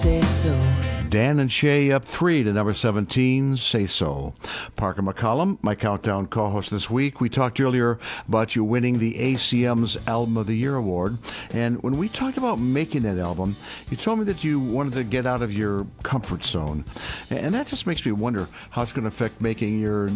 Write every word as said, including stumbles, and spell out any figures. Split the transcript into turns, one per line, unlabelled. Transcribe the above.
say so.
Dan and Shay up three to number seventeen, Say So. Parker McCollum, my Countdown co-host this week. We talked earlier about you winning the A C M's Album of the Year award. And when we talked about making that album, you told me that you wanted to get out of your comfort zone. And that just makes me wonder how it's going to affect making your